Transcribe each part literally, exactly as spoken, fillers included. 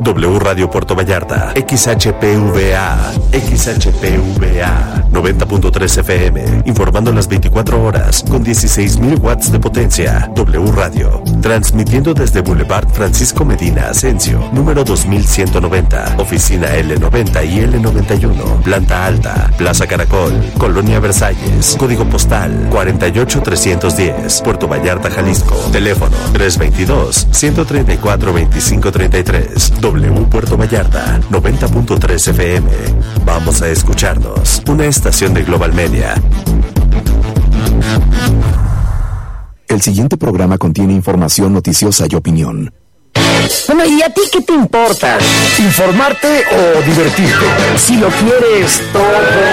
W Radio Puerto Vallarta, X H P V A, X H P V A, noventa punto tres F M, informando las veinticuatro horas con dieciséis mil watts de potencia. W Radio, transmitiendo desde Boulevard Francisco Medina Asensio, número dos mil ciento noventa, oficina L noventa y L noventa y uno, planta alta, Plaza Caracol, Colonia Versalles, código postal cuarenta y ocho trescientos diez, Puerto Vallarta, Jalisco, teléfono tres veintidós, ciento treinta y cuatro, veinticinco treinta y tres. W Puerto Vallarta, noventa punto tres F M. Vamos a escucharnos. Una estación de Global Media. El siguiente programa contiene información noticiosa y opinión. Bueno, ¿y a ti qué te importa? ¿Informarte o divertirte? Si lo quieres todo,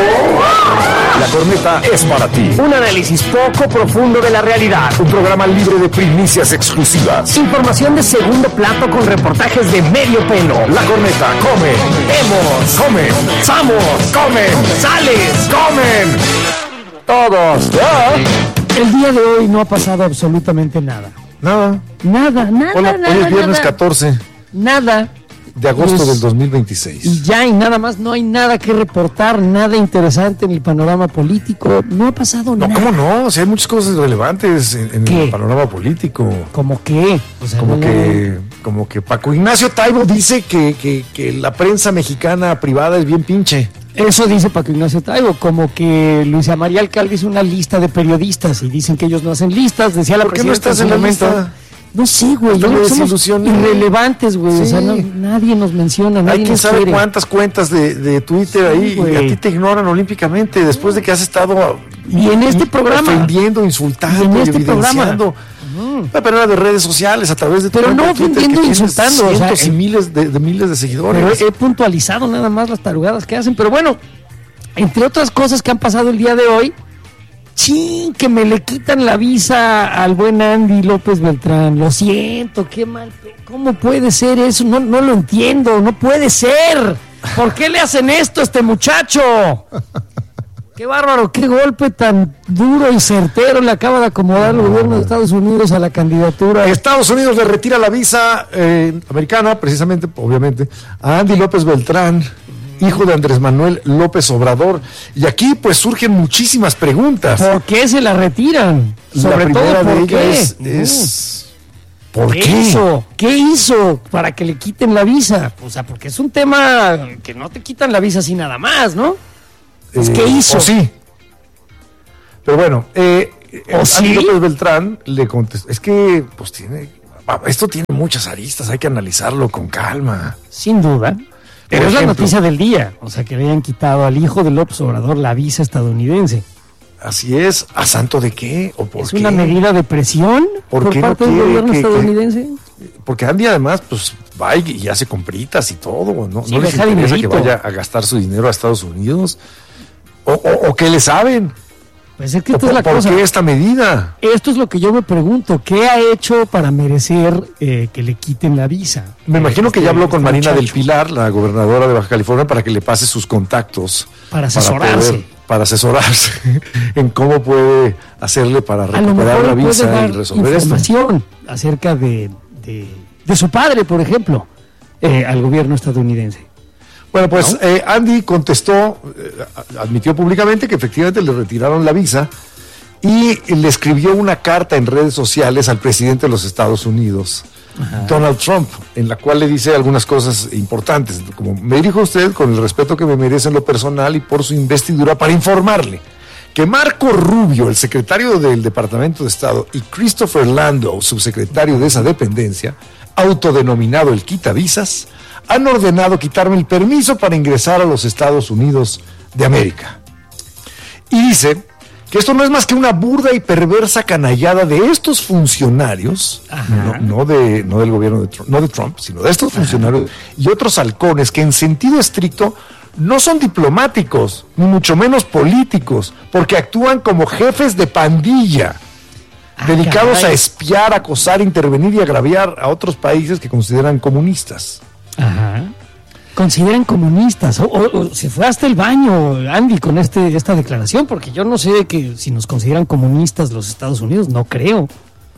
La Corneta es para ti. un análisis poco profundo de la realidad. Un programa libre de primicias exclusivas. Información de segundo plato con reportajes de medio pelo. La Corneta, come, Vemos, comen, vamos, comen, sales. comen. Todos. ¿Ah? El día de hoy no ha pasado absolutamente nada. Nada. Nada, nada, Hola, nada. hoy es viernes nada, catorce Nada. de agosto Pues, del dos mil veintiséis. Y ya, y nada más, no hay nada que reportar, nada interesante en el panorama político. No ha pasado No, nada. ¿cómo no? O sea, hay muchas cosas relevantes en, en ¿Qué? el panorama político. ¿Cómo qué? O sea, Como no- que, como que Paco Ignacio Taibo dice que, que, que la prensa mexicana privada es bien pinche. Eso dice Paco Ignacio Taibo, como que Luisa María Alcalde hizo una lista de periodistas y dicen que ellos no hacen listas, decía la ¿Por qué no presidenta estás en su la momento. lista? No sé, güey, Hasta yo me creo que somos desilusioné. irrelevantes, güey, o sea, Sí. no- nadie nos menciona, nadie Hay quien nos sabe quiere. cuántas cuentas de, de Twitter ahí y güey. a ti te ignoran olímpicamente después de que has estado Y en este programa. ofendiendo, insultando, Y en este evidenciando. Una pelea de redes sociales a través de tu Pero cuenta no de Twitter ofendiendo, que tienes insultando, o sea, cientos y eh, miles de, de miles de seguidores. Pero he puntualizado nada más las tarugadas que hacen. Pero bueno, entre otras cosas que han pasado el día de hoy, sí, que me le quitan la visa al buen Andy López Beltrán. Lo siento, qué mal. pe- ¿Cómo puede ser eso? No, no lo entiendo, no puede ser. ¿Por qué le hacen esto a este muchacho? Qué bárbaro, qué golpe tan duro y certero le acaba de acomodar el gobierno de Estados Unidos a la candidatura. Estados Unidos le retira la visa eh, americana, precisamente, obviamente, a Andy López Beltrán, hijo de Andrés Manuel López Obrador. Y aquí pues surgen muchísimas preguntas. ¿Por qué se la retiran? Sobre la todo, primera ¿por de qué? ellas es, es ¿por ¿Qué, qué? hizo? ¿Qué hizo para que le quiten la visa? O sea, porque es un tema que no te quitan la visa así nada más, ¿no? Pues, Eh, ¿qué hizo? O sí. Pero bueno, eh, ¿O Andy sí? López Beltrán le contestó. Es que, pues tiene. Esto tiene muchas aristas, hay que analizarlo con calma. Sin duda. Pero Por es la ejemplo, noticia del día. O sea, que le hayan quitado al hijo de López Obrador la visa estadounidense. Así es, ¿a santo de qué? ¿O por ¿Es qué? una medida de presión ¿Por por qué no parte del quiere gobierno que- estadounidense? Porque Andy además, pues, va y, y hace compritas y todo, ¿no? Sí, ¿No les deja interesa que dinerito. vaya a gastar su dinero a Estados Unidos? ¿O, o, o qué le saben? Pues es que ¿O esta es por, la por cosa. qué esta medida? Esto es lo que yo me pregunto. ¿Qué ha hecho para merecer eh, que le quiten la visa? Me imagino que Este- ya habló con este Marina del muchacho. Pilar, la gobernadora de Baja California, para que le pase sus contactos. Para asesorarse. Para, poder- para asesorarse en cómo puede hacerle para A lo recuperar mejor la puede visa dar y resolver esto. información acerca de, de, de su padre, por ejemplo, eh, al gobierno estadounidense. Bueno, pues eh, Andy contestó, eh, admitió públicamente que efectivamente le retiraron la visa y le escribió una carta en redes sociales al presidente de los Estados Unidos, Donald Trump, en la cual le dice algunas cosas importantes, como me dirijo a usted con el respeto que me merece en lo personal y por su investidura para informarle que Marco Rubio, el secretario del Departamento de Estado, y Christopher Landau, subsecretario de esa dependencia, autodenominado el quitavisas, han ordenado quitarme el permiso para ingresar a los Estados Unidos de América. Y dice que esto no es más que una burda y perversa canallada de estos funcionarios, no, no, de, no del gobierno de Trump, no de Trump, sino de estos funcionarios y otros halcones que en sentido estricto no son diplomáticos, ni mucho menos políticos, porque actúan como jefes de pandilla, Ah, dedicados caray. a espiar, acosar, intervenir y agraviar a otros países que consideran comunistas. Ajá. Consideran comunistas. O, o- o se fue hasta el baño, Andy, con este esta declaración, porque yo no sé que si nos consideran comunistas los Estados Unidos, no creo.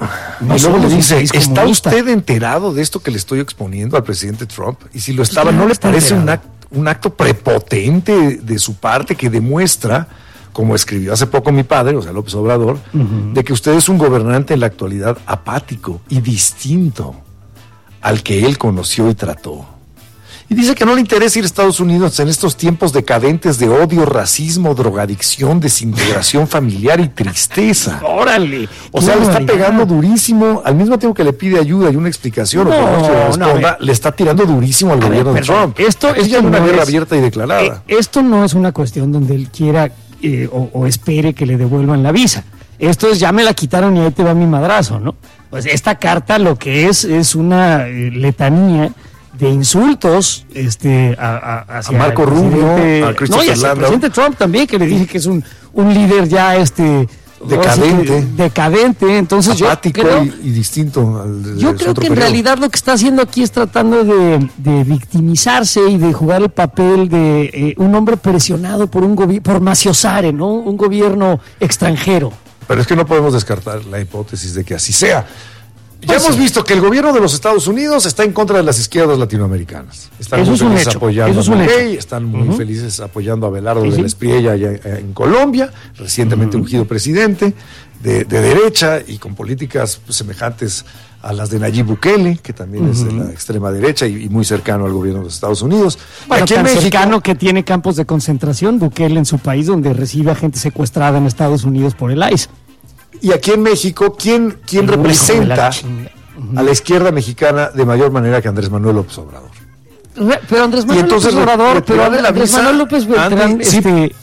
No y luego le somos un dice, país ¿está comunista". usted enterado de esto que le estoy exponiendo al presidente Trump? Y si lo estaba, Claro ¿no que le está parece un enterado. acto, un acto prepotente de su parte que demuestra, como escribió hace poco mi padre, o sea, López Obrador, uh-huh. de que usted es un gobernante en la actualidad apático y distinto al que él conoció y trató? Y dice que no le interesa ir a Estados Unidos en estos tiempos decadentes de odio, racismo, drogadicción, desintegración familiar y tristeza. ¡Órale! O sea, le está pegando durísimo, al mismo tiempo que le pide ayuda y una explicación, no, o que no se le responda, no, le está tirando durísimo al a gobierno ver, de perdón, Trump. Esto, esto es ya no una guerra es, abierta y declarada. Eh, esto no es una cuestión donde él quiera eh, o, o espere que le devuelvan la visa. Esto es, ya me la quitaron y ahí te va mi madrazo, ¿no? Pues esta carta lo que es es una eh, letanía de insultos este a, a, hacia a Marco Rubio, a Christopher no, y hacia el presidente Trump también, que le dije que es un, un líder ya este decadente, decadente, entonces apático yo creo, y, y distinto al de yo creo que en periodo. realidad lo que está haciendo aquí es tratando de, de victimizarse y de jugar el papel de eh, un hombre presionado por un gobierno, por maciosare, ¿no? Un gobierno extranjero. Pero es que no podemos descartar la hipótesis de que así sea. Ya Pues hemos sí. visto que el gobierno de los Estados Unidos está en contra de las izquierdas latinoamericanas. Están Eso muy es un felices hecho, apoyando eso es a un Milei, hecho. están muy Uh-huh. felices apoyando a Abelardo Sí, de sí. la Espriella allá en Colombia, recientemente Uh-huh. ungido presidente de, de derecha y con políticas pues, semejantes a las de Nayib Bukele, que también uh-huh. es de la extrema derecha y, y muy cercano al gobierno de los Estados Unidos. Bueno, aquí tan en México, cercano que tiene campos de concentración, Bukele en su país, donde recibe a gente secuestrada en Estados Unidos por el I C E. y aquí en México, ¿quién, quién El hijo de representa la chinga. Uh-huh. a la izquierda mexicana de mayor manera que Andrés Manuel López Obrador? Re- Pero Andrés Manuel entonces López Obrador, re- pero retirarle la Andrés visa, Manuel López Beltrán, Andy, sí, este,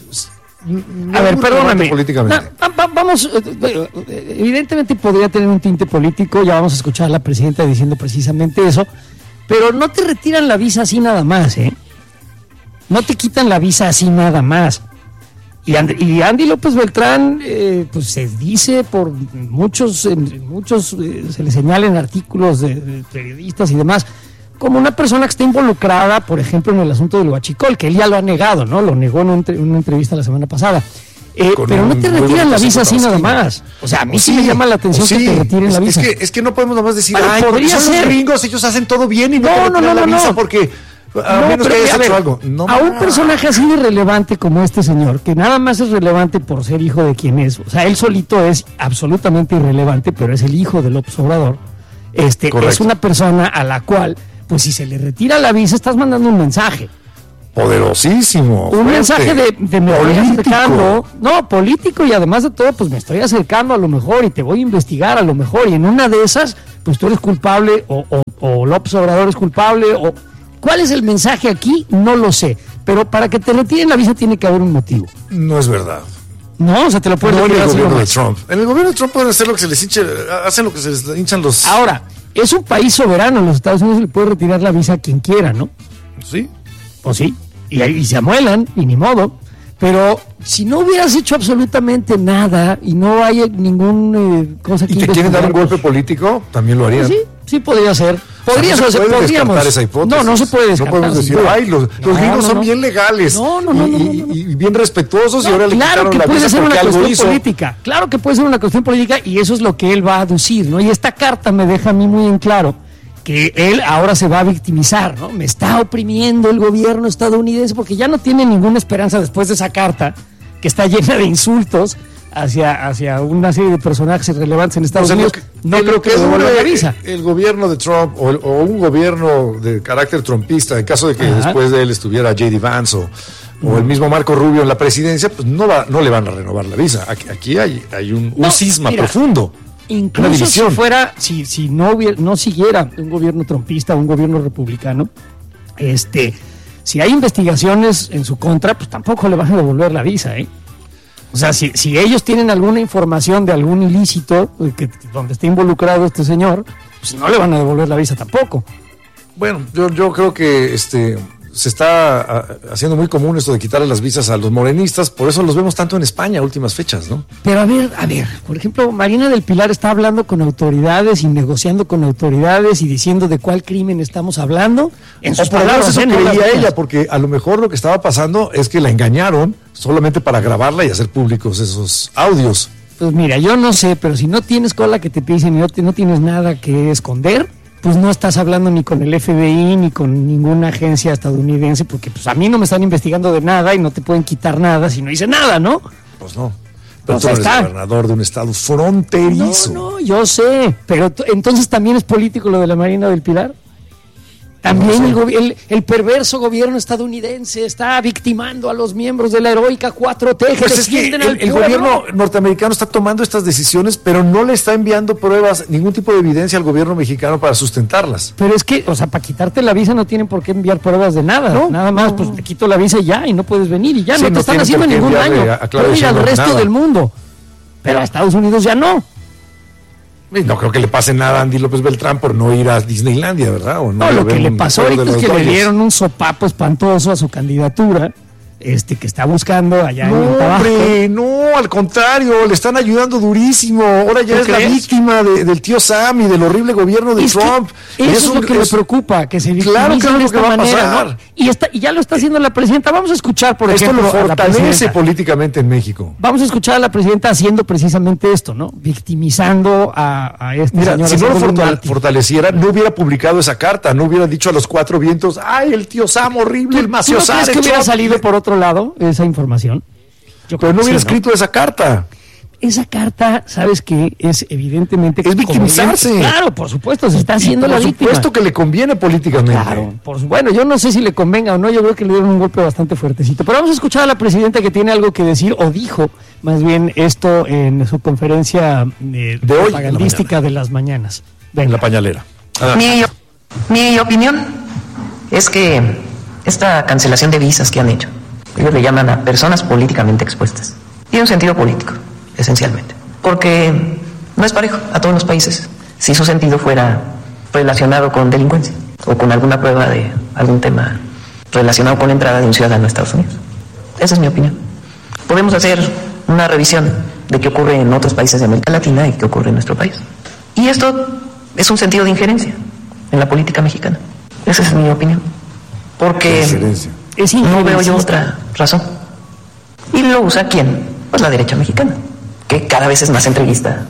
No a ver, muy perdóname. relevante políticamente. Na- va- vamos, eh, eh, evidentemente podría tener un tinte político, ya vamos a escuchar a la presidenta diciendo precisamente eso, pero no te retiran la visa así nada más, ¿eh? No te quitan la visa así nada más. Y Andy, y Andy López Beltrán, eh, pues se dice por muchos, en muchos eh, se le señalan artículos de, de periodistas y demás, como una persona que está involucrada, por ejemplo, en el asunto del huachicol, que él ya lo ha negado, ¿no? Lo negó en, un, en una entrevista la semana pasada. Eh, pero no te retiran la visa así nada más. O sea, a mí sí, sí me llama la atención sí, que te retiren es, la visa. Es que, es que no podemos nomás decir, Bueno, ay, podría son ser. los gringos, ellos hacen todo bien y no, No, te no, retiran no, la no, visa no. porque a No, menos pero, que hayas a hecho ver, algo. No, a un personaje así de relevante como este señor, que nada más es relevante por ser hijo de quien es, o sea, él solito es absolutamente irrelevante, pero es el hijo de López Obrador, este, Correcto. es una persona a la cual, pues si se le retira la visa, estás mandando un mensaje. Poderosísimo. Un fuerte, mensaje de, de me estoy político. acercando, no, político, y además de todo, pues me estoy acercando a lo mejor y te voy a investigar a lo mejor, y en una de esas, pues tú eres culpable, o, o, o López Obrador es culpable, o ¿cuál es el mensaje aquí? No lo sé, pero para que te retiren la visa tiene que haber un motivo. No es verdad. No, o sea, te lo puedes No en el retirar así gobierno de nomás. Trump. En el gobierno de Trump pueden hacer lo que se les hinche, hacen lo que se les hinchan los... Ahora, es un país soberano, los Estados Unidos le puede retirar la visa a quien quiera, ¿no? Sí. Pues sí, y, y se amuelan, y ni modo. Pero si no hubieras hecho absolutamente nada y no hay ninguna eh, cosa que ¿Y te quieren dar un investigar, golpe político? También lo harían. pues sí, sí podría ser. O Podría sea, no se ser, puede podríamos. descartar esa hipótesis. No, no se puede descartar. No podemos decir, sin duda. ay, los, los No, gringos no, son no. bien legales. No, no, no, y, no, no, y- no. y bien respetuosos y No, ahora le claro quitaron que la puede visa ser porque una algo cuestión hizo. política. Claro que puede ser una cuestión política y eso es lo que él va a aducir, ¿no? Y esta carta me deja a mí muy en claro que él ahora se va a victimizar, ¿no? Me está oprimiendo el gobierno estadounidense porque ya no tiene ninguna esperanza después de esa carta que está llena de insultos hacia, hacia una serie de personajes relevantes en Estados O sea, Unidos. lo que- no lo creo que que le devuelvan dure la visa. el gobierno de Trump o, el- o un gobierno de carácter trumpista, en caso de que Ajá. después de él estuviera J D Vance o, o el mismo Marco Rubio en la presidencia, pues no, va, no le van a renovar la visa. Aquí, aquí hay, hay un, un No, cisma mira, profundo. Una Incluso si división. fuera, si, si no hubiera, no siguiera un gobierno trumpista, un gobierno republicano, este, si hay investigaciones en su contra, pues tampoco le van a devolver la visa, ¿eh? O sea, si, si ellos tienen alguna información de algún ilícito eh, que, donde esté involucrado este señor, pues no le van a devolver la visa tampoco. Bueno, yo, yo creo que este se está a, haciendo muy común esto de quitarle las visas a los morenistas, por eso los vemos tanto en España a últimas fechas, ¿no? Pero a ver, a ver, por ejemplo, Marina del Pilar está hablando con autoridades y negociando con autoridades y diciendo de cuál crimen estamos hablando. En sus O por lo menos palabras, eso ¿eh? No las creía mías. ella, porque a lo mejor lo que estaba pasando es que la engañaron solamente para grabarla y hacer públicos esos audios. Pues mira, yo no sé, pero si no tienes cola que te pisen y no, te, no tienes nada que esconder, pues no estás hablando ni con el F B I ni con ninguna agencia estadounidense, porque pues a mí no me están investigando de nada y no te pueden quitar nada si no hice nada, ¿no? Pues no. Pero Pues tú ahí eres está. gobernador de un estado fronterizo. No, no, yo sé, pero t- entonces también es político lo de la Marina del Pilar. También No sé. el, gobi- el, el perverso gobierno estadounidense está victimando a los miembros de la heroica cuatro T que Pues es que defienden el, al el pueblo. gobierno norteamericano está tomando estas decisiones, pero no le está enviando pruebas, ningún tipo de evidencia al gobierno mexicano para sustentarlas. Pero es que, o sea, para quitarte la visa no tienen por qué enviar pruebas de nada. No, nada más, no. pues te quito la visa y ya, y no puedes venir y ya. Sí, no te no están tienen haciendo por qué ningún enviarle daño. a- a Claudia Puede ir al Sheinbaum resto nada. del mundo. Pero a Estados Unidos ya no. Y no creo que le pase nada a Andy López Beltrán por no ir a Disneylandia, ¿verdad? O No, ir a lo ver que le un pasó juego ahorita de es los que le Dodgers. dieron un sopapo espantoso a su candidatura, este que está buscando allá No, en el Tabasco. hombre, no, al contrario, le están ayudando durísimo. Ahora ya ¿Tú es la crees? víctima de- del tío Sam y del horrible gobierno de Es que Trump. eso es, un- lo que me es- preocupa, que se Claro victimicen que es de lo que esta va a manera, pasar. ¿no? Y, está, y ya lo está haciendo la presidenta. Vamos a escuchar, por Esto ejemplo, lo a la fortalece presidenta. políticamente en México. Vamos a escuchar a la presidenta haciendo precisamente esto, ¿no? Victimizando a, a este Mira, señor. si no lo haciéndole un fortal- mártir. fortaleciera, no hubiera publicado esa carta, no hubiera dicho a los cuatro vientos, ay, el tío Sam horrible, el ¿Tú no maciosar, crees que el hubiera Trump". salido por otro lado esa información? Yo Pero creo no que hubiera sí, escrito esa carta. Esa carta, ¿sabes qué? Es evidentemente... Es victimizarse. conveniente. Claro, por supuesto, se está Y haciendo por la víctima. supuesto que le conviene políticamente. Claro, por su- bueno, yo no sé si le convenga o no, yo creo que le dieron un golpe bastante fuertecito. Pero vamos a escuchar a la presidenta que tiene algo que decir, o dijo más bien esto en su conferencia eh, De hoy, propagandística de las mañanas. En Venga. la pañalera. Ah, Mi, mi opinión es que esta cancelación de visas que han hecho, ellos le llaman a personas políticamente expuestas, tiene un sentido político, esencialmente, porque no es parejo a todos los países si su sentido fuera relacionado con delincuencia o con alguna prueba de algún tema relacionado con la entrada de un ciudadano a Estados Unidos. Esa es mi opinión. Podemos hacer una revisión de qué ocurre en otros países de América Latina y qué ocurre en nuestro país. Y esto es un sentido de injerencia en la política mexicana. Esa es mi opinión. Porque Injerencia. Es no veo yo injerencista. otra razón. ¿Y lo usa quién? Pues la derecha mexicana, que cada vez es más entreguista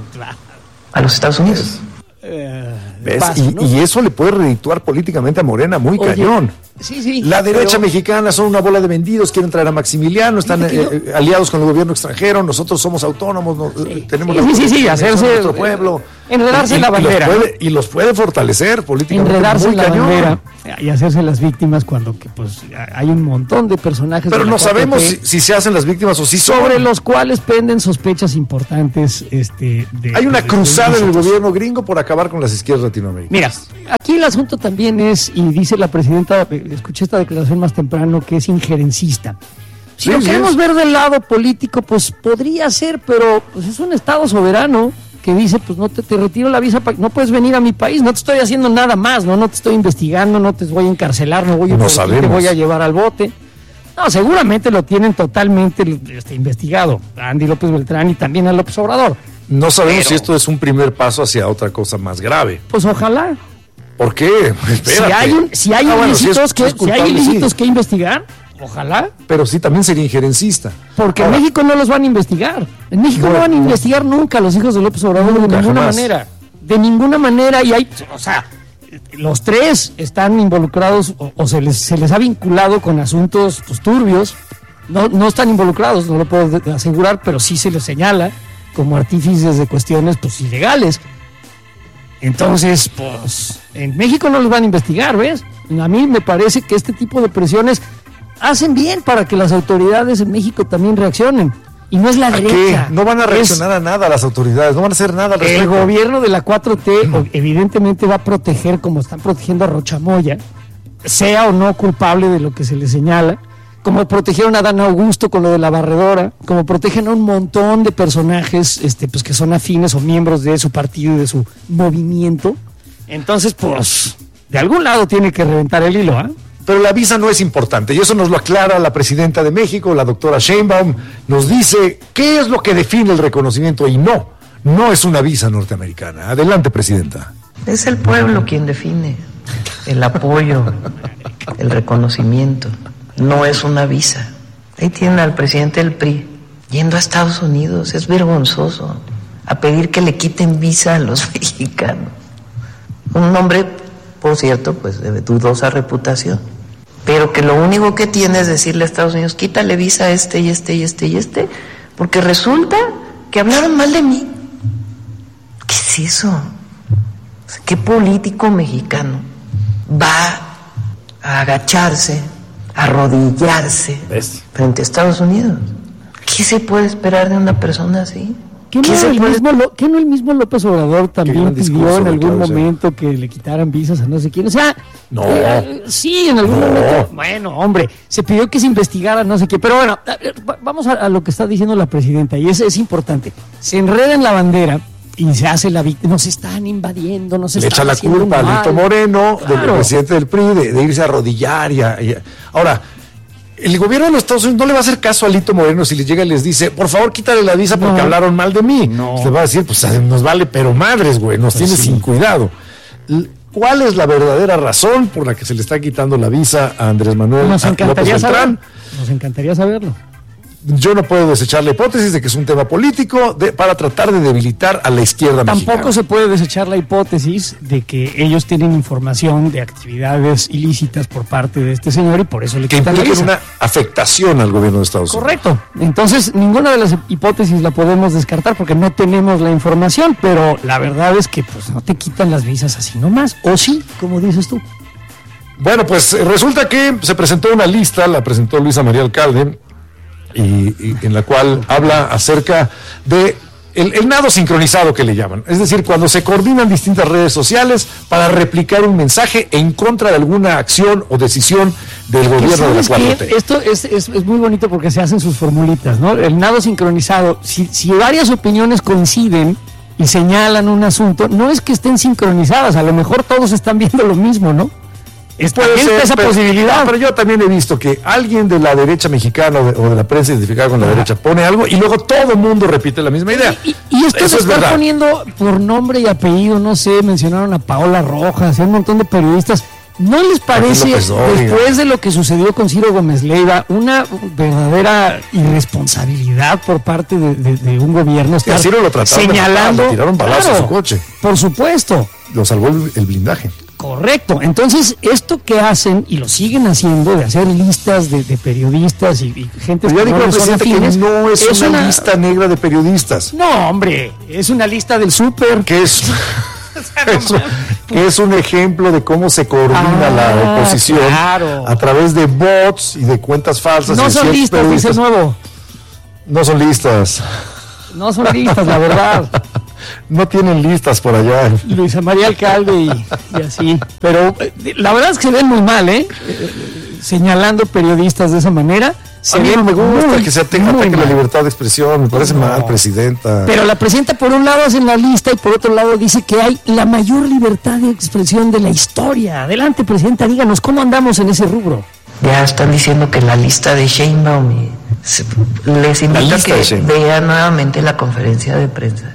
a los Estados Unidos. ¿Ves? Paso, y, ¿no? y eso le puede redituar políticamente a Morena muy Oye, cañón. Sí, sí. La derecha pero- mexicana son una bola de vendidos, quieren traer a Maximiliano, están Fíjate eh, que eh, aliados con el gobierno extranjero, nosotros somos autónomos, no- Sí. tenemos Sí, la sí, sí, sí, protección de hacerse- nuestro pueblo. enredarse Y- en la y los bandera. puede- Y los puede fortalecer políticamente enredarse muy en la cañón. bandera y hacerse las víctimas cuando que pues hay un montón de personajes Pero de la no sabemos cuatro T si, si se hacen las víctimas o si son. sobre los cuales penden sospechas importantes este de, Hay una de- cruzada de en el nosotros. gobierno gringo por acabar con las izquierdas latinoamericanas. Mira, aquí el asunto también es, y dice la presidenta, eh, escuché esta declaración más temprano, que es injerencista. Si Sí, lo sí queremos es. ver del lado político, pues podría ser, pero pues es un Estado soberano que dice, pues no te, te retiro la visa, pa- no puedes venir a mi país, no te estoy haciendo nada más, no, no te estoy investigando, no te voy a encarcelar, no voy a No te sabemos. voy a llevar al bote. No, seguramente lo tienen totalmente este, investigado, a Andy López Beltrán y también a López Obrador. No sabemos Pero- si esto es un primer paso hacia otra cosa más grave. Pues ojalá. ¿Por qué? Si Espérate. hay, un- si hay Ah, bueno, si es- ilícitos, si que, es si hay culpable, ilícitos sí. que investigar, ojalá. Pero sí, también sería injerencista. Porque Ahora, en México no los van a investigar. En México No, no, van a no. investigar nunca a los hijos de López Obrador de Nunca, ninguna jamás. manera. De ninguna manera. Y hay, o sea, los tres están involucrados o, o se, les, se les ha vinculado con asuntos pues, turbios. No, no están involucrados, no lo puedo de- asegurar, pero sí se les señala como artífices de cuestiones pues ilegales. Entonces, pues, en México no los van a investigar, ¿ves? A mí me parece que este tipo de presiones hacen bien para que las autoridades en México también reaccionen. Y no es la ¿A qué? derecha. No van a es reaccionar a nada las autoridades, no van a hacer nada al el respecto. gobierno de la cuatro T o- evidentemente va a proteger, como están protegiendo a Rochamoya, sea o no culpable de lo que se le señala, como protegieron a Dan Augusto con lo de la barredora, como protegen a un montón de personajes este, pues, que son afines o miembros de su partido y de su movimiento. Entonces, pues, de algún lado tiene que reventar el hilo, ¿ah? Pero la visa no es importante y eso nos lo aclara la presidenta de México, la doctora Sheinbaum, nos dice qué es lo que define el reconocimiento y no, no es una visa norteamericana. Adelante, presidenta. Es el pueblo quien define el apoyo, el reconocimiento. No es una visa. Ahí tienen al presidente del P R I yendo a Estados Unidos, es vergonzoso, a pedir que le quiten visa a los mexicanos. Un hombre, por cierto, pues de dudosa reputación, pero que lo único que tiene es decirle a Estados Unidos, quítale visa a este y este y este y este, porque resulta que hablaron mal de mí. ¿Qué es eso? O sea, ¿qué político mexicano va a agacharse, a arrodillarse ¿Ves? frente a Estados Unidos? ¿Qué se puede esperar de una persona así? ¿Qué no, el mismo, ¿Qué no el mismo López Obrador también pidió en algún momento que le quitaran visas a no sé quién? O sea, no. eh, sí, en algún no. momento. Bueno, hombre, se pidió que se investigara no sé qué. Pero bueno, vamos a, a lo que está diciendo la presidenta, y eso es importante. Se enreda en la bandera y se hace la víctima. Nos están invadiendo, nos le están echa la culpa a Alito Moreno, claro. del presidente del P R I, de, de irse a arrodillar. Y a, y a. Ahora, el gobierno de los Estados Unidos no le va a hacer caso a Alito Moreno si les llega y les dice, por favor, quítale la visa porque no. hablaron mal de mí. No. Se va a decir, pues nos vale, pero madres, güey, nos pues tiene sí. sin cuidado. ¿Cuál es la verdadera razón por la que se le está quitando la visa a Andrés Manuel Nos encantaría saber. Nos encantaría saberlo. Yo no puedo desechar la hipótesis de que es un tema político de, para tratar de debilitar a la izquierda Tampoco mexicana. Tampoco se puede desechar la hipótesis de que ellos tienen información de actividades ilícitas por parte de este señor y por eso le que quitan la visa. Que impliquen una afectación al gobierno de Estados Unidos. Correcto. Entonces, ninguna de las hipótesis la podemos descartar porque no tenemos la información, pero la verdad es que pues no te quitan las visas así nomás. O sí, como dices tú. Bueno, pues resulta que se presentó una lista, la presentó Luisa María Alcalde, Y, y en la cual habla acerca de el, el nado sincronizado que le llaman, es decir, cuando se coordinan distintas redes sociales para replicar un mensaje en contra de alguna acción o decisión del gobierno de la cuatro T. Esto es, es, es muy bonito porque se hacen sus formulitas, ¿no? El nado sincronizado, si, si varias opiniones coinciden y señalan un asunto, no es que estén sincronizadas, a lo mejor todos están viendo lo mismo, ¿no? Puede ser esa pero, posibilidad. Pero yo también he visto que alguien de la derecha mexicana o de, o de la prensa identificada con la ah. derecha pone algo y luego todo el mundo repite la misma idea. Y, y esto se está poniendo por nombre y apellido, no sé, mencionaron a Paola Rojas, a un montón de periodistas. ¿No les parece, después de lo que sucedió con Ciro Gómez Leiva, una verdadera irresponsabilidad por parte de, de, de un gobierno estar sí, lo señalando? De matar, le tiraron balazos claro, a su coche. Por supuesto. Lo salvó el, el blindaje. Correcto. Entonces, esto que hacen, y lo siguen haciendo, de hacer listas de, de periodistas y, y gente que no son afines, que no es, es una, una lista negra de periodistas. No, hombre, es una lista del súper. Que es... Eso, que es un ejemplo de cómo se coordina ah, la oposición claro. a través de bots y de cuentas falsas. No son listas, dice nuevo. No son listas. No son listas, la verdad. No tienen listas por allá. Luisa María Alcalde y, y así. Pero la verdad es que se ven muy mal, ¿eh? Señalando periodistas de esa manera. Se a mí no me gusta muy, que se ataque la libertad de expresión, me parece no. mal, presidenta. Pero la presidenta por un lado hace la lista y por otro lado dice que hay la mayor libertad de expresión de la historia. Adelante, presidenta, díganos, ¿cómo andamos en ese rubro? Ya están diciendo que la lista de Sheinbaum, y se, les invito a que vean nuevamente la conferencia de prensa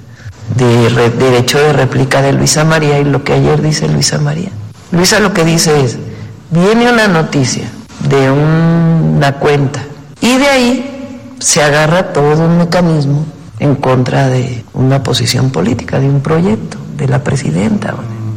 de re, derecho de réplica de Luisa María y lo que ayer dice Luisa María. Luisa lo que dice es, viene una noticia de una cuenta y de ahí se agarra todo un mecanismo en contra de una posición política, de un proyecto, de la presidenta.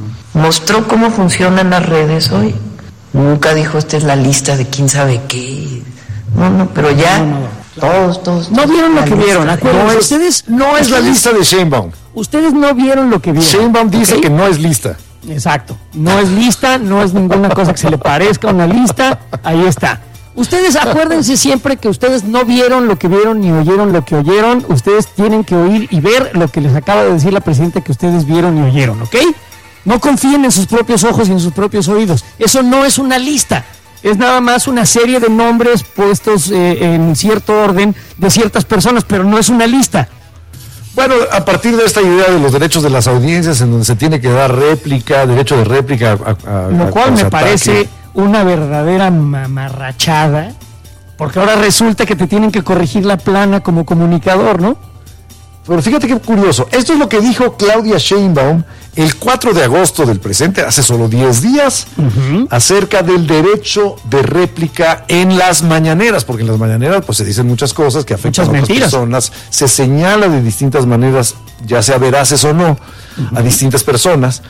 Mostró cómo funcionan las redes hoy. Nunca dijo, esta es la lista de quién sabe qué. No, no, pero ya no, no, no, claro. todos, todos. No vieron lo que vieron, no es, ustedes no es la lista de Sheinbaum. Ustedes no vieron lo que vieron. Sheinbaum dice ¿okay? que no es lista. Exacto, no es lista, no es ninguna cosa que se le parezca a una lista, ahí está. Ustedes acuérdense siempre que ustedes no vieron lo que vieron ni oyeron lo que oyeron, ustedes tienen que oír y ver lo que les acaba de decir la presidenta que ustedes vieron y oyeron, ¿ok? No confíen en sus propios ojos y en sus propios oídos, eso no es una lista, es nada más una serie de nombres puestos eh, en cierto orden de ciertas personas, pero no es una lista. Bueno, a partir de esta idea de los derechos de las audiencias, en donde se tiene que dar réplica, derecho de réplica a, a, lo cual me parece una verdadera mamarrachada, porque ahora resulta que te tienen que corregir la plana como comunicador, ¿no? Pero fíjate qué curioso, esto es lo que dijo Claudia Sheinbaum el cuatro de agosto del presente, hace solo diez días, uh-huh. acerca del derecho de réplica en las mañaneras, porque en las mañaneras pues se dicen muchas cosas que afectan muchas a otras mentiras. personas, se señala de distintas maneras, ya sea veraces o no, uh-huh. a distintas personas,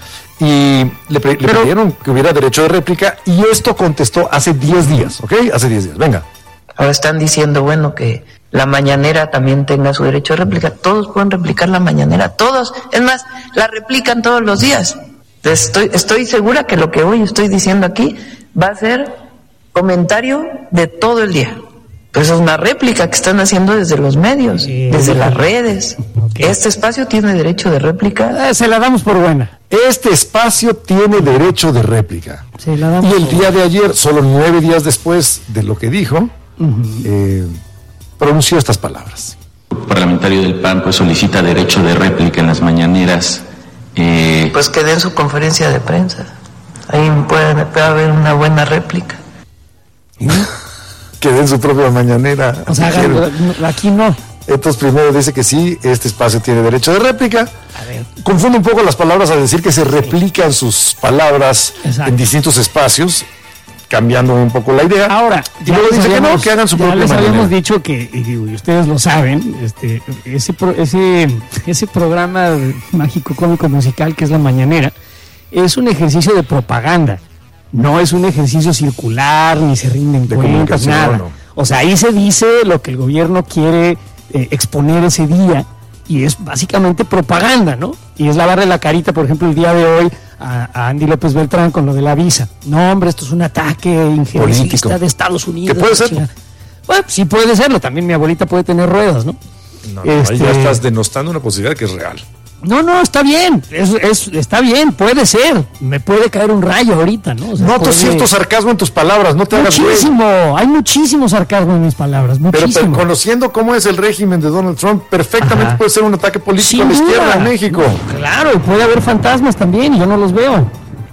y le, pre- le pidieron que hubiera derecho de réplica, y esto contestó hace diez días, ¿ok? Hace diez días, venga. Ahora están diciendo, bueno, que la mañanera también tenga su derecho de réplica. Todos pueden replicar la mañanera, todos. Es más, la replican todos los días. Estoy, estoy segura que lo que hoy estoy diciendo aquí va a ser comentario de todo el día. Pues es una réplica que están haciendo desde los medios, sí, desde las redes. Okay. Este espacio tiene derecho de réplica. Eh, se la damos por buena. Este espacio tiene derecho de réplica. Se la damos y el día de ayer, solo nueve días después de lo que dijo, Uh-huh. Eh, pronunció estas palabras. El parlamentario del P A N pues solicita derecho de réplica en las mañaneras. Eh... Pues que den su conferencia de prensa. Ahí puede, puede haber una buena réplica. ¿Sí? Que den su propia mañanera. O sea, aquí no. Entonces primero dice que sí, este espacio tiene derecho de réplica. A ver. Confunde un poco las palabras al decir que se replican sus palabras Exacto. en distintos espacios, cambiando un poco la idea. Ahora, ya les dice habíamos, que no, que hagan su ya propia les manera. habíamos dicho que, y, y ustedes lo saben, este, ese, pro, ese, ese programa mágico, cómico, musical que es La Mañanera, es un ejercicio de propaganda, no es un ejercicio circular, ni se rinden de cuentas, nada. No. O sea, ahí se dice lo que el gobierno quiere eh, exponer ese día, y es básicamente propaganda, ¿no? Y es lavarle la carita, por ejemplo, el día de hoy a, a Andy López Beltrán con lo de la visa. No, hombre, esto es un ataque injerencista de Estados Unidos. ¿Qué puede ser? Bueno, sí puede serlo. También mi abuelita puede tener ruedas, ¿no? No, no este... ahí ya estás denostando una posibilidad que es real. No, no, está bien, es, es, está bien, puede ser, me puede caer un rayo ahorita, ¿no? O sea, Noto puede... cierto sarcasmo en tus palabras, no te hagas güey. Muchísimo, hay muchísimo sarcasmo en mis palabras, muchísimo. Pero, pero conociendo cómo es el régimen de Donald Trump, perfectamente Ajá. puede ser un ataque político Sin a la izquierda duda. en México. No, claro, puede haber fantasmas también, y yo no los veo.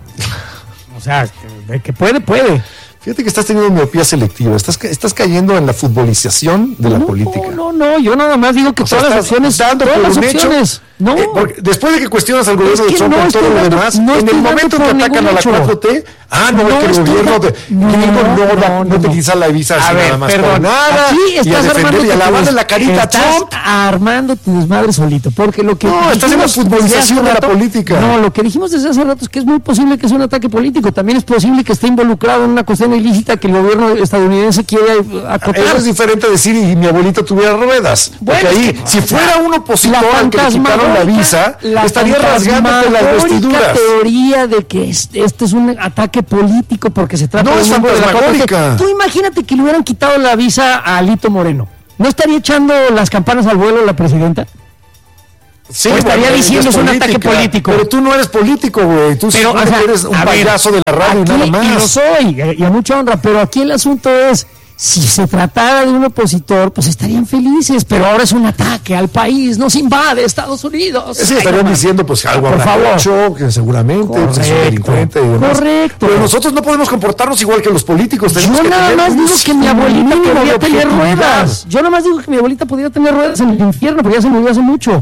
O sea, de que puede, puede. Fíjate que estás teniendo miopía selectiva, estás, estás cayendo en la futbolización de la no, política. No, no, no, yo nada más digo que o todas sea, las opciones, dando todas por las un opciones, hecho, no. Eh, después de que cuestionas al gobierno de Trump no y todo lo dando, demás, no en el momento en que atacan a la cuatro T, ah, no, no que el gobierno de, no, no, no, no, no te quita la visa así nada más perdón, por nada, aquí estás y a defender y a lavarle la carita a Trump. Armando tu desmadre solito, porque lo que no, estás en la futbolización de la política. No, lo que dijimos desde hace rato es que es muy posible que sea un ataque político, también es posible que esté involucrado en una cuestión ilícita que el gobierno estadounidense quiere acotar. Eso es diferente a decir y mi abuelita tuviera ruedas, porque bueno, ahí, es que, si o fuera sea, un opositor al que le quitaron la visa, la estaría rasgándote las vestiduras. Teoría de que este, este es un ataque político porque se trata no de es fantasmagórica. Tú imagínate que le hubieran quitado la visa a Alito Moreno. ¿No estaría echando las campanas al vuelo la presidenta? Sí, o estaría bueno, diciendo es un ataque político. Pero tú no eres político, güey. Tú pero, o sea, eres un payaso ver, de la radio aquí, y nada más. Y lo soy, y a mucha honra, pero aquí el asunto es, si se tratara de un opositor, pues estarían felices, pero ahora es un ataque al país, nos invade Estados Unidos. Sí, estarían Ay, diciendo pues algo por favor. Hecho, que seguramente pues, es un delincuente y demás. Correcto. Pero nosotros no podemos comportarnos igual que los políticos. Yo que nada más digo que mi abuelita podría tener objetividad. ruedas. Yo nada más digo que mi abuelita podría tener ruedas en el infierno, porque ya se murió hace mucho.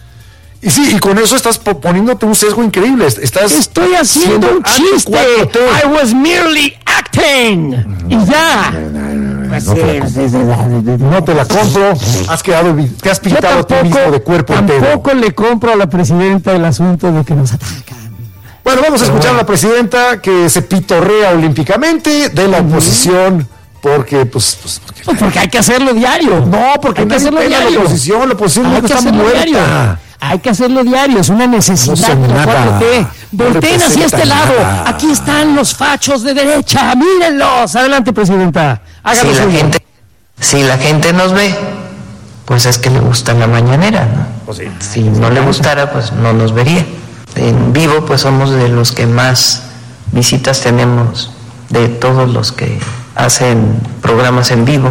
Y sí, y con eso estás poniéndote un sesgo increíble. Estás Estoy haciendo un chiste. I was merely acting. Uh-huh. Y ya. No, no, no, no te la compro. Has quedado, te has pintado a ti mismo de cuerpo entero. Tampoco le compro a la presidenta el asunto de que nos atacan. Bueno, vamos a escuchar a la presidenta que se pitorrea olímpicamente de la oposición. Porque, pues, pues, porque, pues porque hay que hacerlo diario. No, porque hay que hacerlo diario. La oposición, la oposición no está muerta. Diario. Hay que hacerlo diario, es una necesidad. No cuatro T. Volteen no hacia este lado. Nada. Aquí están los fachos de derecha, mírenlos. Adelante, presidenta. Si la, gente, si la gente nos ve, pues es que le gusta la mañanera, ¿no? Pues sí. Si no le gustara, pues no nos vería. En vivo, pues somos de los que más visitas tenemos de todos los que hacen programas en vivo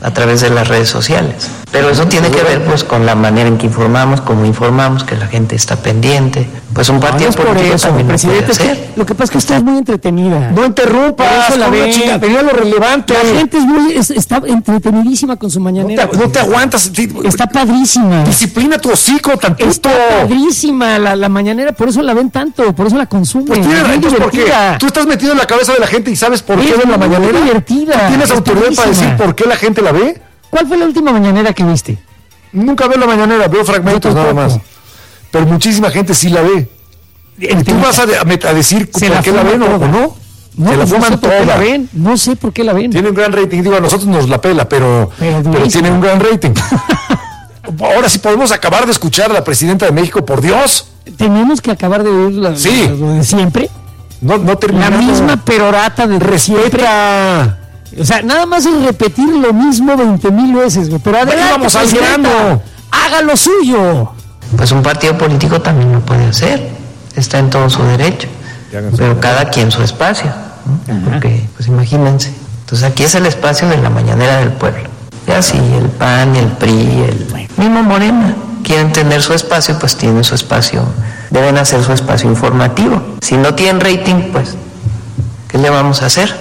a través de las redes sociales. Pero eso tiene que ver pues con la manera en que informamos, cómo informamos, que la gente está pendiente. Pues un partido no, político por eso, también lo puede presidente, es que hacer. lo que pasa es que usted es muy entretenida. No interrumpas, Por eso la con una ven. chica, venía lo relevante. La gente es muy, es- está entretenidísima con su No mañanera. te, no te aguantas. sí, Está padrísima. Disciplina tu hocico tantito. Está padrísima la, la mañanera, por eso la ven tanto, por eso la consumen. Pues tienes, Es muy entonces, ¿por qué? divertida. Tú estás metido en la cabeza de la gente y sabes por qué Es ven la muy mañanera. divertida, ¿Tú ¿Tienes es autoridad para padrísima. decir por qué la gente la ve? ¿Cuál fue la última mañanera que viste? Nunca veo la mañanera, veo fragmentos Yo nada tampoco. más. Pero muchísima gente sí la ve. ¿Tú vas a, de- a met- a decir Se por la qué la fuman ven o o toda. no? No, Se la no sé fuman por qué la toda. ven, no sé por qué la ven. Tiene un gran rating. Digo, a nosotros nos la pela, pero, Pero pero durísimo. tiene un gran rating. Ahora sí podemos acabar de escuchar a la presidenta de México, por Dios. Tenemos que acabar de oír la, Sí. lo de siempre. No, no La terminamos. misma perorata de siempre. Respeta. O sea, nada más es repetir lo mismo veinte mil veces, güey. Pero adelante, vamos al presidenta, grano. haga lo suyo. Pues un partido político también lo puede hacer, está en todo su derecho, Y hagan su pero derecho. cada quien su espacio, ¿no? Porque, pues imagínense, entonces aquí es el espacio de la mañanera del pueblo, ya si el P A N, el P R I, el mismo Morena quieren tener su espacio, pues tienen su espacio, deben hacer su espacio informativo, si no tienen rating, pues, ¿qué le vamos a hacer?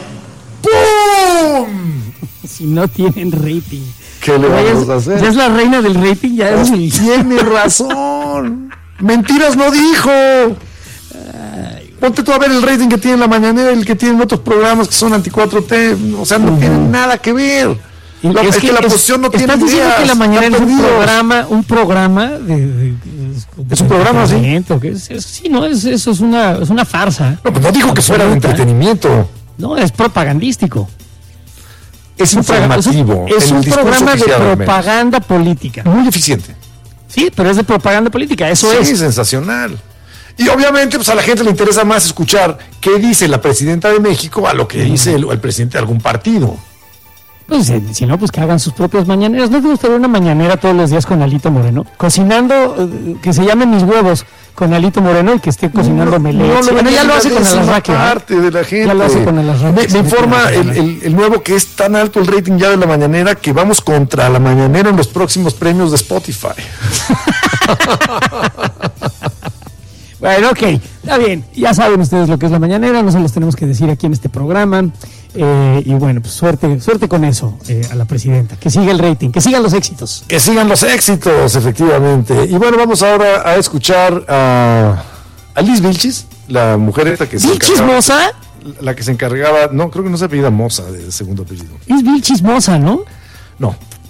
Si no tienen rating. ¿Qué le Güey, vamos es- a hacer? Ya es la reina del rating, ya es el... Tiene razón. Mentiras no dijo. Ponte tú a ver el rating que tiene la mañanera y el que tienen otros programas que son anti cuatro T. O sea, no tienen nada que ver. Y La- es, que, la oposición no tiene estás diciendo ideas. que la mañana están es un perdidos. programa, un programa de, de- de- Es un programa, sí. entretenimiento, que es, es- sí, no, es, eso es una, es una farsa. No, pues no dijo que fuera de Absoluta. entretenimiento. No, es propagandístico. Es un programa- informativo. Es un, es en un el discurso programa de oficial, al menos. propaganda política. Muy eficiente. Sí, pero es de propaganda política, eso sí, es. sensacional. Y obviamente, pues a la gente le interesa más escuchar qué dice la presidenta de México a lo que dice el, el presidente de algún partido. Pues eh, si no, pues que hagan sus propias mañaneras. ¿No te gustaría una mañanera todos los días con Alito Moreno? Cocinando, eh, que se llamen Mis Huevos con Alito Moreno y que esté cocinando Melech. No, Sí, bueno, ya lo hace con Alasraque, ¿no? parte de la gente. Ya lo hace con Alasraque. Me, me informa el, el- el nuevo que es tan alto el rating ya de la mañanera que vamos contra la mañanera en los próximos premios de Spotify. Bueno, ok, está bien. Ya saben ustedes lo que es la mañanera, no se los tenemos que decir aquí en este programa. Eh, y bueno, pues suerte, suerte con eso eh, a la presidenta. Que siga el rating, que sigan los éxitos. Que sigan los éxitos, efectivamente. Y bueno, vamos ahora a escuchar a, a Liz Vilchis, la mujer esta que se ¿Vil encargaba- Chismosa? La que se encargaba, no, creo que no se apellida Moza de segundo apellido. Es Vil Chismosa, ¿no? No,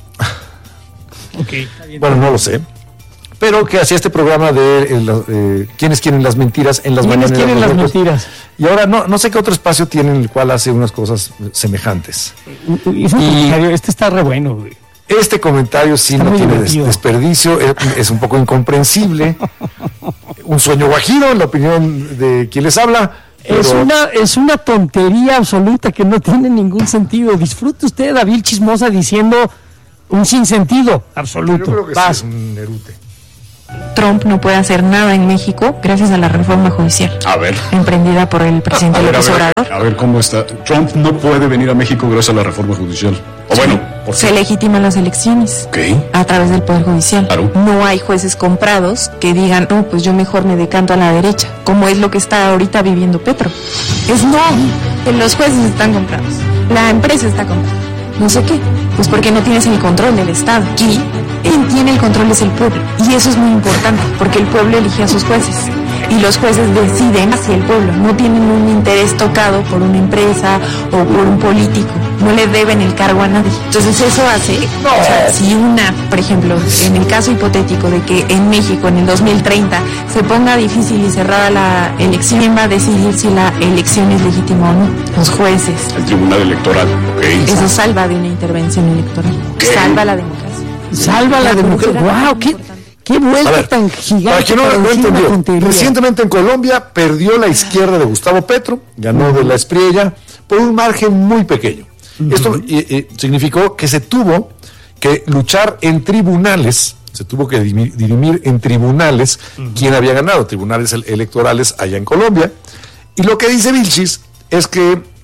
Ok. bueno, no lo sé. Pero que hacía este programa de eh, la- eh, ¿Quiénes quieren las mentiras en las ¿Quiénes mañaneras? quieren los las locos? mentiras? Y ahora no, no sé qué otro espacio tiene en el cual hace unas cosas semejantes. Es un comentario, este está re bueno, güey. Este comentario sí Está no muy tiene des- divertido. desperdicio, es, es un poco incomprensible. Un sueño guajiro, en la opinión de quien les habla. Es pero- una, es una tontería absoluta que no tiene ningún sentido. Disfrute usted a Vil Chismosa diciendo un sinsentido absoluto. Yo creo que sí Vas. es un erute. Trump no puede hacer nada en México gracias a la reforma judicial A ver, emprendida por el presidente a ver, a López ver, Obrador. a ver cómo está. Trump no puede venir a México gracias a la reforma judicial. O bueno, por Se legitiman las elecciones ¿Qué? a través del Poder Judicial. Claro. No hay jueces comprados que digan, no, pues yo mejor me decanto a la derecha, como es lo que está ahorita viviendo Petro. Es no, que los jueces están comprados, la empresa está comprada. No sé qué, pues porque no tienes el control del Estado. Aquí, quien tiene el control es el pueblo. Y eso es muy importante, porque el pueblo elige a sus jueces. Y los jueces deciden hacia el pueblo. No tienen un interés tocado por una empresa o por un político. No le deben el cargo a nadie. Entonces eso hace, o sea, si una, por ejemplo, en el caso hipotético de que en México en el dos mil treinta se ponga difícil y cerrada la elección, ¿quién va a decidir si la elección es legítima o no? Los jueces. El Tribunal Electoral, ¿ok? Eso salva de una intervención electoral. Salva la democracia. Salva la democracia. democracia. ¡Wow! ¿Qué, qué vuelta A ver, tan Para gigante! quien no, para no decir una entendió, tontería. recientemente en Colombia perdió la izquierda de Gustavo Petro, ganó de la Espriella por un margen muy pequeño. Esto eh, eh, significó que se tuvo que luchar en tribunales, se tuvo que dimi- dirimir en tribunales quién había ganado, tribunales el- electorales allá en Colombia. Y lo que dice Vilchis es que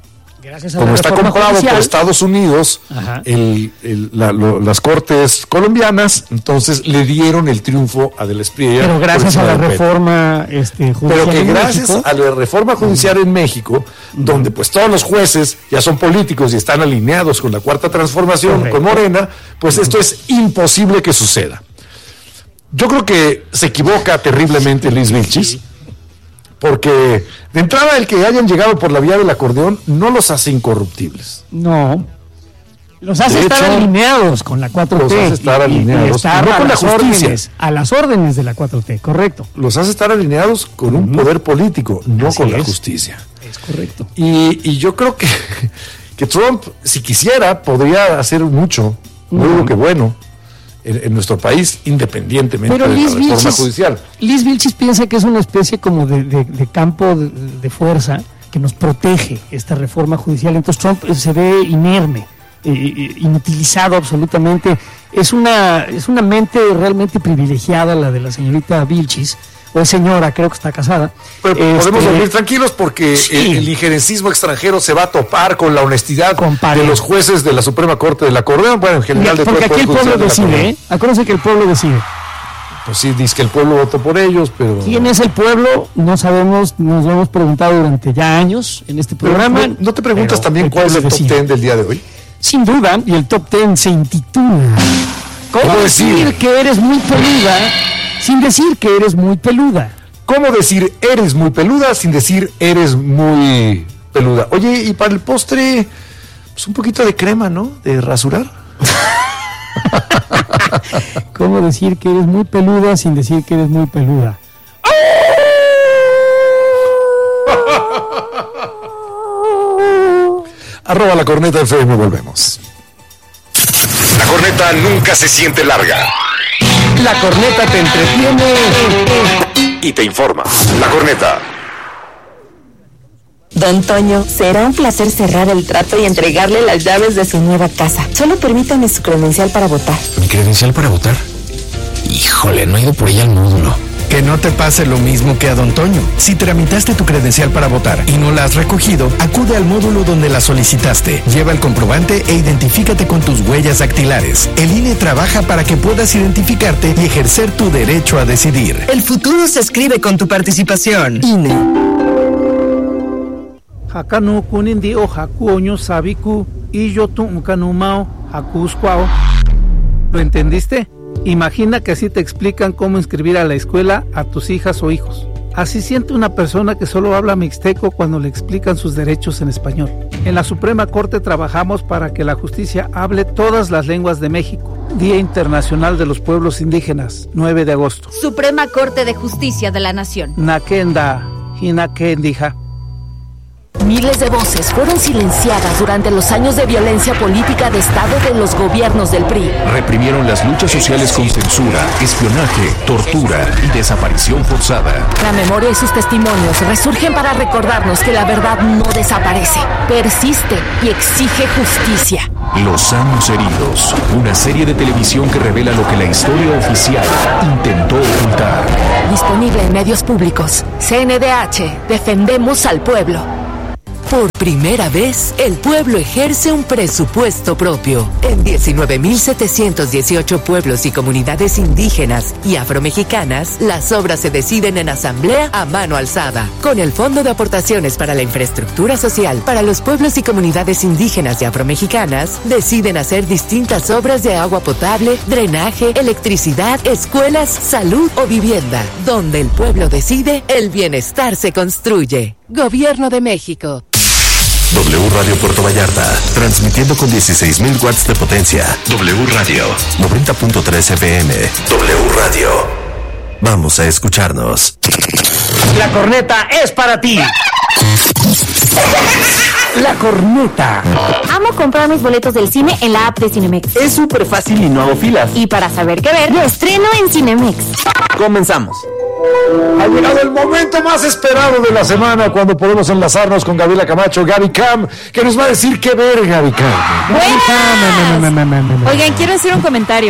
como está comprado judicial por Estados Unidos, el, el, la, lo, las cortes colombianas, entonces le dieron el triunfo a Del Espriella. Pero gracias a la reforma este, judicial. Pero que gracias México, a la reforma judicial en México, uh-huh. donde pues todos los jueces ya son políticos y están alineados con la Cuarta Transformación, correcto, con Morena, pues uh-huh. esto es imposible que suceda. Yo creo que se equivoca terriblemente Liz Vilchis, porque de entrada el que hayan llegado por la vía del acordeón no los hace incorruptibles. No, los hace de estar hecho, alineados con la cuatro T. Los hace estar y, alineados, y estar no a con la las justicia. Órdenes, a las órdenes de la cuatro T, correcto. Los hace estar alineados con uh-huh. un poder político, no Así con es. la justicia. Es correcto. Y, y yo creo que, que Trump, si quisiera, podría hacer mucho, uh-huh. muy que bueno, en, en nuestro país, independientemente Pero de Liz la reforma Vilchis, judicial. Liz Vilchis piensa que es una especie como de, de, de campo de, de fuerza que nos protege esta reforma judicial. Entonces Trump se ve inerme, eh, inutilizado absolutamente. Es una, es una mente realmente privilegiada la de la señorita Vilchis, o es señora, creo que está casada. Pero este, podemos dormir tranquilos porque sí. el, el injerencismo extranjero se va a topar con la honestidad Compare. de los jueces de la Suprema Corte del Acordeón, bueno, en general de todo el Porque aquí el pueblo decide, ¿eh? Acuérdense que el pueblo decide. Pues sí, dice que el pueblo votó por ellos, pero... ¿Quién es el pueblo? No sabemos, nos lo hemos preguntado durante ya años en este programa. Pero, ¿no te preguntas también cuál es el top ten del día de hoy? Sin duda, y el top ten se intitula ¿Cómo, ¿Cómo decir, decir que eres muy peluda sin decir que eres muy peluda? ¿Cómo decir eres muy peluda sin decir eres muy peluda? Oye, y para el postre, pues un poquito de crema, ¿no? De rasurar. ¿Cómo decir que eres muy peluda sin decir que eres muy peluda? Arroba la corneta F M, volvemos. La corneta nunca se siente larga. La corneta te entretiene y te informa. La corneta. Don Toño, será un placer cerrar el trato y entregarle las llaves de su nueva casa. Solo permítame su credencial para votar. ¿Mi credencial para votar? Híjole, no he ido por ella al módulo. Que no te pase lo mismo que a Don Toño. Si tramitaste tu credencial para votar y no la has recogido, acude al módulo donde la solicitaste. Lleva el comprobante e identifícate con tus huellas dactilares. El I N E trabaja para que puedas identificarte y ejercer tu derecho a decidir. El futuro se escribe con tu participación. I N E. Hakanu kunindi o hakuoño sabiku y yo tu kanumao hakuskwao. ¿Lo entendiste? Imagina que así te explican cómo inscribir a la escuela a tus hijas o hijos. Así siente una persona que solo habla mixteco cuando le explican sus derechos en español. En la Suprema Corte trabajamos para que la justicia hable todas las lenguas de México. Día Internacional de los Pueblos Indígenas, nueve de agosto. Suprema Corte de Justicia de la Nación. Nakenda, Hinakendija. Miles de voces fueron silenciadas durante los años de violencia política de Estado de los gobiernos del P R I. Reprimieron las luchas sociales con censura, espionaje, tortura y desaparición forzada. La memoria y sus testimonios resurgen para recordarnos que la verdad no desaparece, persiste y exige justicia. Los años heridos, una serie de televisión que revela lo que la historia oficial intentó ocultar. Disponible en medios públicos. C N D H, defendemos al pueblo. Por primera vez, el pueblo ejerce un presupuesto propio. En diecinueve mil setecientos dieciocho pueblos y comunidades indígenas y afromexicanas, las obras se deciden en asamblea a mano alzada. Con el Fondo de Aportaciones para la Infraestructura Social para los pueblos y comunidades indígenas y afromexicanas, deciden hacer distintas obras de agua potable, drenaje, electricidad, escuelas, salud o vivienda. Donde el pueblo decide, el bienestar se construye. Gobierno de México. W Radio Puerto Vallarta, transmitiendo con dieciséis mil watts de potencia. W Radio, noventa punto tres F M. W Radio. Vamos a escucharnos. La corneta es para ti. La corneta. Amo comprar mis boletos del cine en la app de Cinemex. Es súper fácil y no hago filas. Y para saber qué ver, lo estreno en Cinemex. Comenzamos. Ha llegado el momento más esperado de la semana, cuando podemos enlazarnos con Gabriela Camacho, Gaby Cam, que nos va a decir qué ver, Gaby Cam. Oigan, quiero hacer un comentario.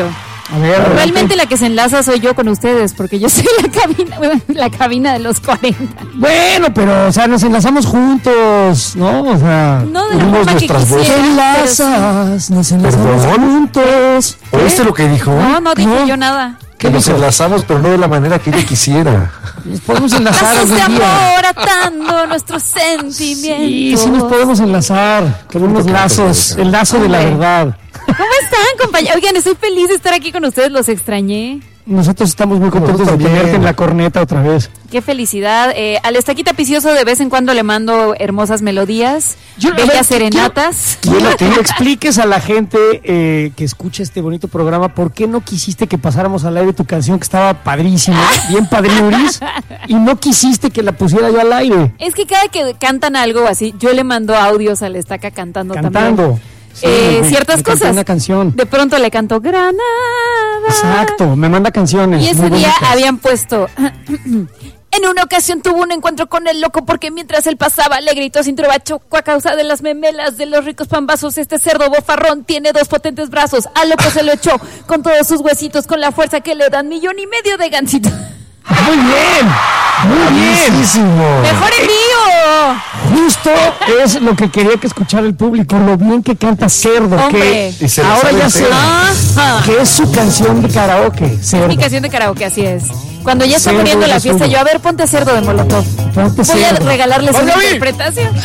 A ver, realmente la que se enlaza soy yo con ustedes, porque yo soy la cabina, la cabina de los cuarenta. Bueno, pero, o sea, nos enlazamos juntos, ¿no? O sea, no de la forma que quisiera. Te enlazas, nos enlazamos ¿Perdón? juntos. ¿Oíste lo que dijo? No, no dije ¿No? yo nada. Que nos enlazamos, pero no de la manera que ella quisiera. Nos podemos enlazar Lazos algún de día. amor atando nuestros sentimientos. Sí, sí nos podemos enlazar con unos lazos, el lazo de la verdad. ¿Cómo están, compañeros? Oigan, estoy feliz de estar aquí con ustedes, los extrañé. Nosotros estamos muy contentos de también. tenerte en la corneta otra vez. Qué felicidad. Eh, al Estaquita Picioso de vez en cuando le mando hermosas melodías, Yo, a ver, bellas serenatas. Quiero, quiero que le expliques a la gente eh, que escucha este bonito programa por qué no quisiste que pasáramos al aire tu canción que estaba padrísima, bien padriuris, y no quisiste que la pusiera yo al aire. Es que cada que cantan algo así, yo le mando audios al Estaca cantando, Cantando. también. Sí, eh, me- ciertas me cantó cosas. una canción. De pronto le canto Granada. Exacto, me manda canciones. Y ese muy día bonitas. habían puesto. En una ocasión tuvo un encuentro con el loco porque mientras él pasaba le gritó sin trovachoco a causa de las memelas de los ricos pambazos. Este cerdo bofarrón tiene dos potentes brazos. Al loco se lo echó con todos sus huesitos, con la fuerza que le dan millón y medio de gancitos. Muy bien, muy bien. ¡Mejor envío! Justo es lo que quería que escuchara el público, lo bien que canta Cerdo, Hombre. que Y se la ahora sabe ya sé entera. que es su canción de karaoke, Cerdo. Mi canción de karaoke, así es. Cuando ya está Cerdo muriendo la es fiesta, uno. yo, a ver, ponte Cerdo de Molotov. Ponte Voy a Cerdo. regalarles Oye, una oye. interpretación.